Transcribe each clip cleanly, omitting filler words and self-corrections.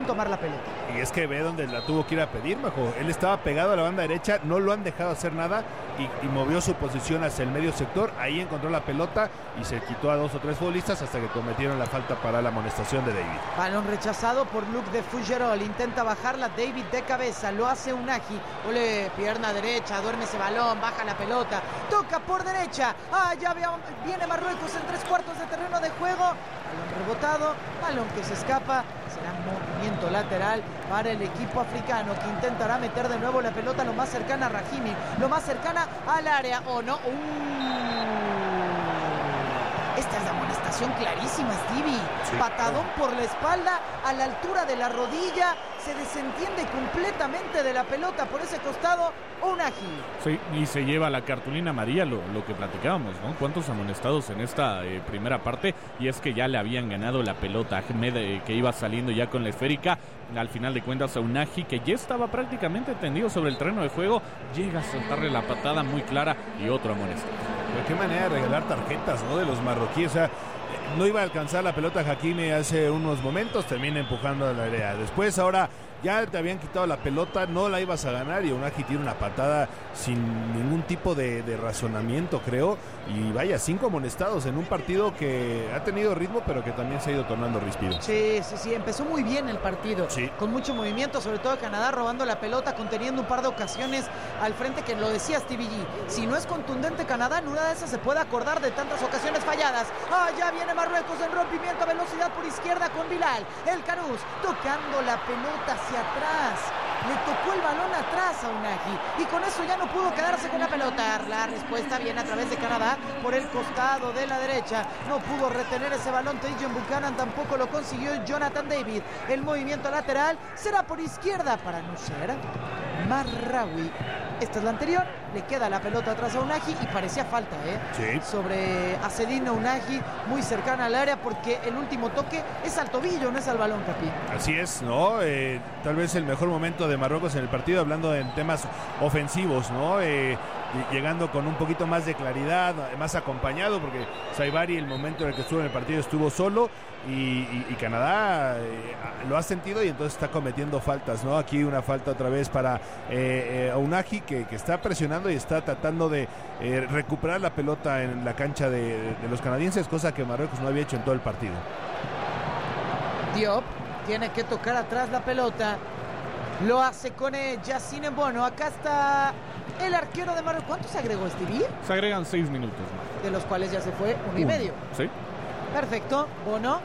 tomar la pelota. Y es que ve donde la tuvo que ir a pedir, Majo. Él estaba pegado a la banda derecha, no lo han dejado hacer nada y movió su posición hacia el medio sector. Ahí encontró la pelota y se quitó a 2 o 3 futbolistas hasta que cometieron la falta para la amonestación de David. Balón rechazado por Luke de Fougerolles. Intenta bajarla David de cabeza. Lo hace Unagi. Ole, pierna derecha. Duerme ese balón. Baja la pelota. Toca por derecha. Ya viene Marruecos en 3/4 de terreno de juego. Balón rebotado. Balón que se escapa. Será movimiento lateral para el equipo africano, que intentará meter de nuevo la pelota lo más cercana a Rahimi, lo más cercana al área. ¿O no? Esta es la amonestación clarísima, Stevie. Sí, patadón por la espalda, a la altura de la rodilla. Se desentiende completamente de la pelota por ese costado. Unagi. Sí, y se lleva la cartulina amarilla, lo que platicábamos, ¿no? ¿Cuántos amonestados en esta primera parte? Y es que ya le habían ganado la pelota a Ahmed, que iba saliendo ya con la esférica. Al final de cuentas a Unagi, que ya estaba prácticamente tendido sobre el terreno de juego, llega a soltarle la patada muy clara y otro amonestado. De qué manera de regalar tarjetas, ¿no? De los marroquíes. O sea, no iba a alcanzar la pelota Hakimi hace unos momentos, termina empujando a la área. Después, ahora ya te habían quitado la pelota, no la ibas a ganar y Unagi tiene una patada sin ningún tipo de razonamiento, creo. Y vaya, 5 amonestados en un partido que ha tenido ritmo, pero que también se ha ido tornando ríspido. Sí, empezó muy bien el partido, sí, con mucho movimiento, sobre todo Canadá robando la pelota, conteniendo un par de ocasiones al frente, que lo decía Stevie G. Si no es contundente Canadá, en una de esas se puede acordar de tantas ocasiones falladas. Ya viene Marruecos en rompimiento a velocidad por izquierda con Bilal. El Caruz tocando la pelota hacia atrás. Le tocó el balón atrás a Unagi y con eso ya no pudo quedarse con la pelota. La respuesta viene a través de Canadá por el costado de la derecha. No pudo retener ese balón Tajon Buchanan, tampoco lo consiguió Jonathan David. El movimiento lateral será por izquierda para Nusser Marraoui. Esta es la anterior. Le queda la pelota atrás a Unagi y parecía falta, sí, sobre Azzedine Unagi, muy cercana al área, porque el último toque es al tobillo, no es al balón, Capi. Así es, ¿no? Tal vez el mejor momento de Marruecos en el partido, hablando en temas ofensivos, ¿no? Llegando con un poquito más de claridad, más acompañado, porque Saibari, el momento en el que estuvo en el partido, estuvo solo y Canadá lo ha sentido y entonces está cometiendo faltas, ¿no? Aquí una falta otra vez para Unagi, que está presionando y está tratando de recuperar la pelota en la cancha de los canadienses, cosa que Marruecos no había hecho en todo el partido. Diop tiene que tocar atrás la pelota. Lo hace con Yassine Bono. Acá está el arquero de Marruecos. ¿Cuánto se agregó, Stevie? Se agregan 6 minutos más. De los cuales ya se fue 1 y medio. Sí. Perfecto. Bono.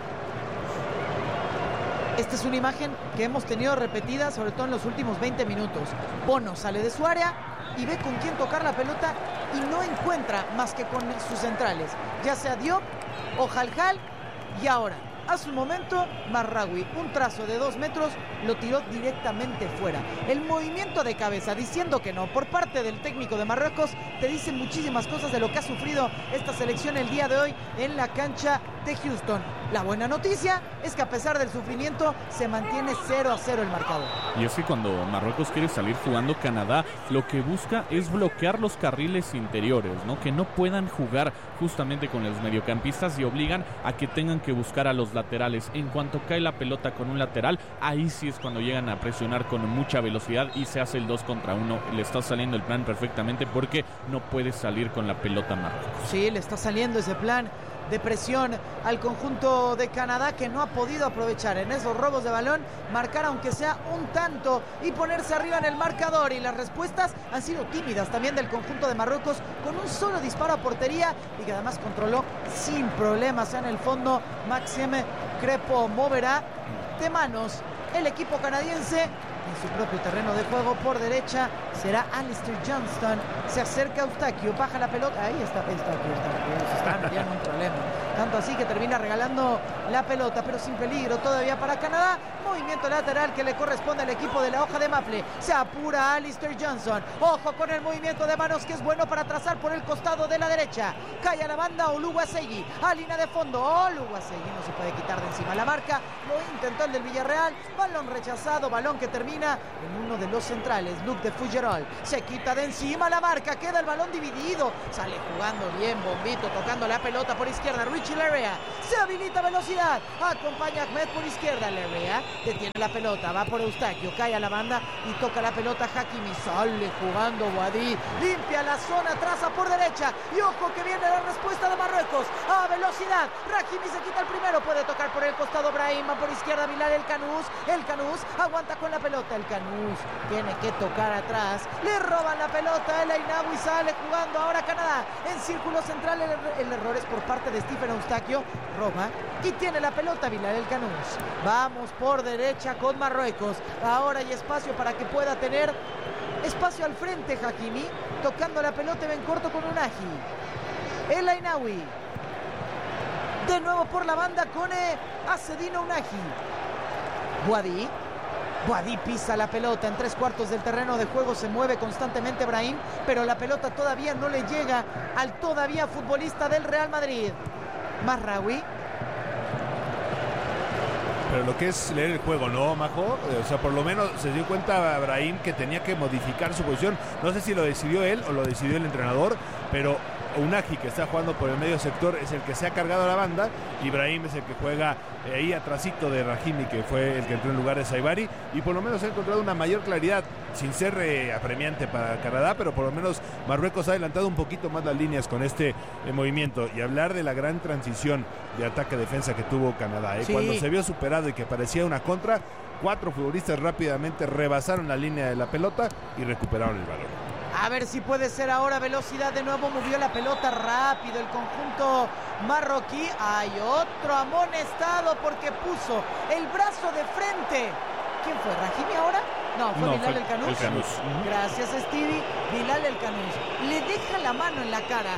Esta es una imagen que hemos tenido repetida, sobre todo en los últimos 20 minutos. Bono sale de su área y ve con quién tocar la pelota y no encuentra más que con sus centrales, ya sea Diop o Haljal. Y ahora, hace un momento, Marraoui, un trazo de 2 metros, lo tiró directamente fuera. El movimiento de cabeza diciendo que no por parte del técnico de Marruecos te dice muchísimas cosas de lo que ha sufrido esta selección el día de hoy en la cancha de Houston. La buena noticia es que a pesar del sufrimiento se mantiene 0-0 el marcador. Y es que cuando Marruecos quiere salir jugando, Canadá lo que busca es bloquear los carriles interiores, ¿no? Que no puedan jugar justamente con los mediocampistas y obligan a que tengan que buscar a los laterales. En cuanto cae la pelota con un lateral, ahí sí es cuando llegan a presionar con mucha velocidad y se hace el 2 contra 1. Le está saliendo el plan perfectamente porque no puede salir con la pelota Marruecos. Sí, le está saliendo ese plan de presión al conjunto de Canadá, que no ha podido aprovechar en esos robos de balón, marcar aunque sea un tanto y ponerse arriba en el marcador. Y las respuestas han sido tímidas también del conjunto de Marruecos, con un solo disparo a portería y que además controló sin problemas en el fondo Maxime Crepo. Moverá de manos el equipo canadiense en su propio terreno de juego. Por derecha será Alistair Johnston. Se acerca Eustaquio, baja la pelota. Ahí está Eustaquio. Se está metiendo un problema. Tanto así que termina regalando la pelota, pero sin peligro todavía para Canadá. Movimiento lateral que le corresponde al equipo de la hoja de Maple. Se apura Alistair Johnson. Ojo con el movimiento de manos, que es bueno para trazar por el costado de la derecha. Cae a la banda Oluwaseyi. A línea de fondo. Oluwaseyi no se puede quitar de encima la marca. Lo intentó el del Villarreal. Balón rechazado. Balón que termina en uno de los centrales, Luke de Fougerolles. Se quita de encima la marca. Queda el balón dividido. Sale jugando bien Bombito, tocando la pelota por izquierda. Richie Richie Larrea. Se habilita velocidad. Acompaña a Ahmed por izquierda. Larrea detiene la pelota. Va por Eustaquio. Cae a la banda y toca la pelota Hakimi. Sale jugando Boadí. Limpia la zona. Traza por derecha. Y ojo que viene la respuesta de Marruecos. A velocidad. Hakimi se quita el primero. Puede tocar por el costado Brahim. Va por izquierda Bilal El Canous. El Canous aguanta con la pelota. El Canous tiene que tocar atrás. Le roban la pelota. El Ainawi sale jugando ahora Canadá. En círculo central el error es por parte de Stephen Eustaquio. Roba y tiene la pelota Bilal El Canous. Vamos por derecha con Marruecos. Ahora hay espacio para que pueda tener espacio al frente Hakimi. Tocando la pelota y ven corto con Unahi. El Ainawi. De nuevo por la banda con Acedino Unahi. Boadí pisa la pelota en 3/4 del terreno de juego. Se mueve constantemente Brahim, pero la pelota todavía no le llega al todavía futbolista del Real Madrid. Mazraoui. Pero lo que es leer el juego, ¿no, Majo? O sea, por lo menos se dio cuenta Brahim que tenía que modificar su posición. No sé si lo decidió él o lo decidió el entrenador, pero Unahi, que está jugando por el medio sector, es el que se ha cargado la banda. Y Brahim es el que juega ahí atrásito de Rahimi, que fue el que entró en lugar de Saibari. Y por lo menos ha encontrado una mayor claridad, sin ser apremiante para Canadá, pero por lo menos Marruecos ha adelantado un poquito más las líneas con este movimiento. Y hablar de la gran transición de ataque-defensa que tuvo Canadá. Sí. Cuando se vio superado y que parecía una contra, 4 futbolistas rápidamente rebasaron la línea de la pelota y recuperaron el balón. A ver si puede ser ahora velocidad. De nuevo movió la pelota rápido el conjunto marroquí. Hay otro amonestado porque puso el brazo de frente. ¿Quién fue? ¿Rahimi ahora? No, fue Bilal El Canous. Gracias, Stevie. Bilal El Canous le deja la mano en la cara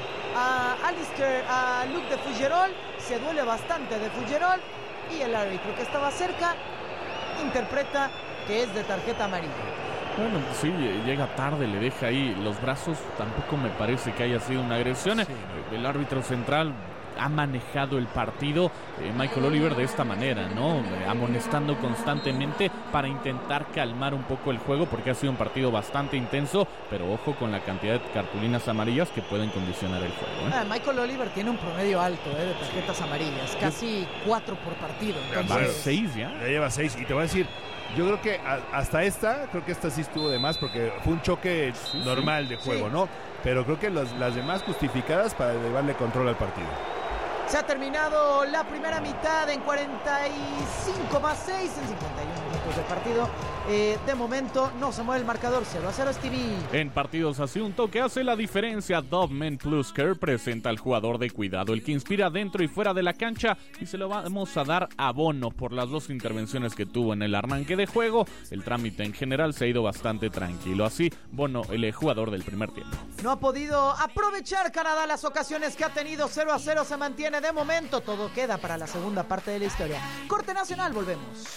a Luc de Fougerolles. Se duele bastante de Fougerolles. Y el árbitro, que estaba cerca, interpreta que es de tarjeta amarilla. Bueno, sí, llega tarde, le deja ahí los brazos. Tampoco me parece que haya sido una agresión. Sí. El árbitro central ha manejado el partido, Michael Oliver, de esta manera, ¿no? Amonestando constantemente para intentar calmar un poco el juego, porque ha sido un partido bastante intenso, pero ojo con la cantidad de cartulinas amarillas que pueden condicionar el juego. Michael Oliver tiene un promedio alto de tarjetas amarillas, casi 4 por partido. Entonces... 6 ya. Ya lleva 6, y te voy a decir, yo creo que hasta esta sí estuvo de más, porque fue un choque normal de juego, ¿no? Pero creo que las demás justificadas para llevarle control al partido. Se ha terminado la primera mitad en 45 más 6 en 51 minutos de partido. De momento no se mueve el marcador. 0-0 Stevie. En partidos así, un toque hace la diferencia. Dove Plus Care presenta al jugador de cuidado, el que inspira dentro y fuera de la cancha, y se lo vamos a dar a Bono por las 2 intervenciones que tuvo en el arranque de juego. El trámite en general se ha ido bastante tranquilo. Así, Bono, el jugador del primer tiempo. No ha podido aprovechar Canadá las ocasiones que ha tenido. 0-0 se mantiene de momento. Todo queda para la segunda parte de la historia. Corte nacional, volvemos.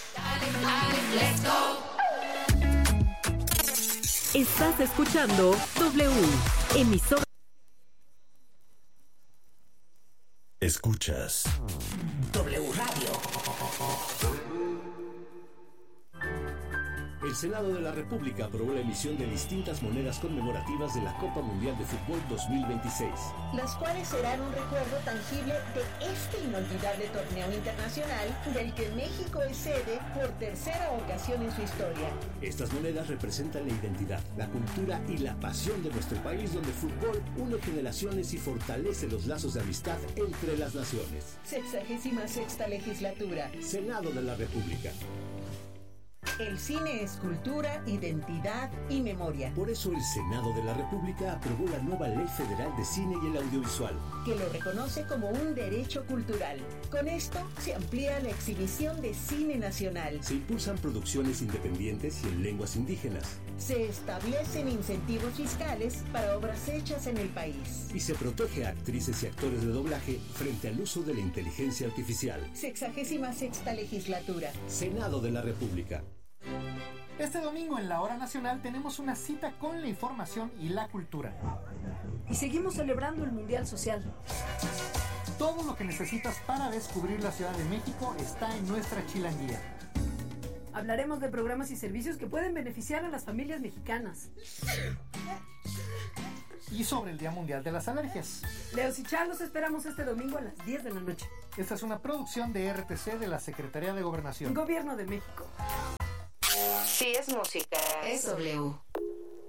Estás escuchando W, emisora. Escuchas W Radio. El Senado de la República aprobó la emisión de distintas monedas conmemorativas de la Copa Mundial de Fútbol 2026. Las cuales serán un recuerdo tangible de este inolvidable torneo internacional del que México es sede por tercera ocasión en su historia. Estas monedas representan la identidad, la cultura y la pasión de nuestro país, donde el fútbol une generaciones y fortalece los lazos de amistad entre las naciones. 66ª legislatura. Senado de la República. El cine es cultura, identidad y memoria. Por eso el Senado de la República aprobó la nueva Ley Federal de Cine y el Audiovisual, que lo reconoce como un derecho cultural. Con esto se amplía la exhibición de cine nacional. Se impulsan producciones independientes y en lenguas indígenas. Se establecen incentivos fiscales para obras hechas en el país. Y se protege a actrices y actores de doblaje frente al uso de la inteligencia artificial. 66ª legislatura. Senado de la República. Este domingo en la Hora Nacional tenemos una cita con la información y la cultura. Y seguimos celebrando el Mundial Social. Todo lo que necesitas para descubrir la Ciudad de México está en nuestra chilanguía. Hablaremos de programas y servicios que pueden beneficiar a las familias mexicanas. y sobre el Día Mundial de las Alergias. Leos y Char, los esperamos este domingo a las 10 de la noche. Esta es una producción de RTC de la Secretaría de Gobernación. Gobierno de México. Si es música, es W.